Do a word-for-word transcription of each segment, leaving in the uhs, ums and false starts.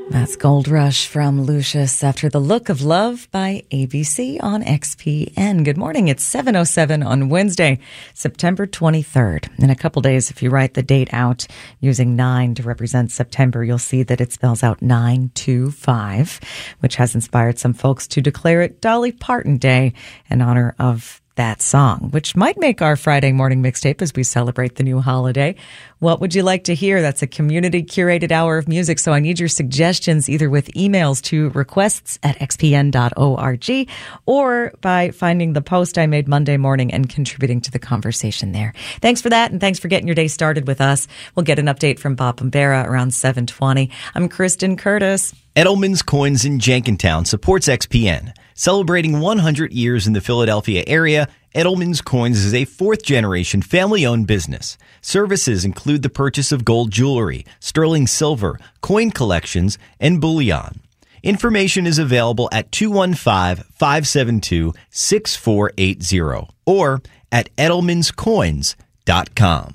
That's Gold Rush from Lucius after The Look of Love by A B C on X P N. Good morning. It's seven oh seven on Wednesday, September twenty-third. In a couple days, if you write the date out using nine to represent September, you'll see that it spells out nine two five, which has inspired some folks to declare it Dolly Parton Day in honor of that song, which might make our Friday morning mixtape as we celebrate the new holiday. What would you like to hear? That's a community curated hour of music. So I need your suggestions either with emails to requests at x p n dot org or by finding the post I made Monday morning and contributing to the conversation there. Thanks for that. And thanks for getting your day started with us. We'll get an update from Bob Bombera around seven twenty. I'm Kristen Curtis. Edelman's Coins in Jenkintown supports X P N. Celebrating one hundred years in the Philadelphia area, Edelman's Coins is a fourth-generation family-owned business. Services include the purchase of gold jewelry, sterling silver, coin collections, and bullion. Information is available at two one five, five seven two, six four eight zero or at edelmans coins dot com.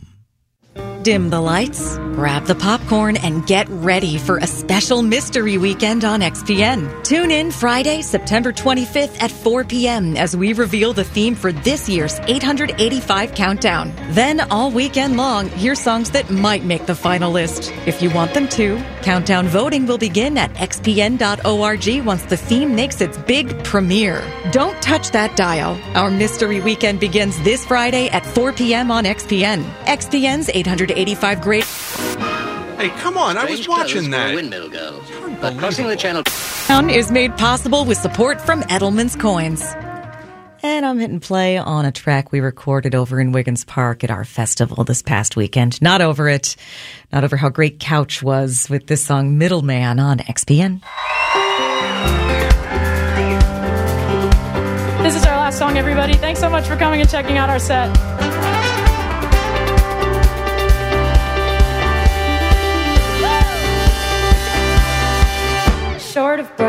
Dim the lights, grab the popcorn, and get ready for a special mystery weekend on X P N. Tune in Friday, September twenty-fifth at four p.m. as we reveal the theme for this year's eight hundred eighty-five Countdown. Then, all weekend long, hear songs that might make the final list. If you want them to, countdown voting will begin at x p n dot org once the theme makes its big premiere. Don't touch that dial. Our mystery weekend begins this Friday at four p.m. on X P N. X P N's eight hundred eighty-five Great... Hey, come on, I was watching that. A windmill go. But crossing the channel is made possible with support from Edelman's Coins. And I'm hitting play on a track we recorded over in Wiggins Park at our festival this past weekend. Not over it. Not over how great Couch was with this song Middleman on X P N. This is our last song, everybody. Thanks so much for coming and checking out our set. Short of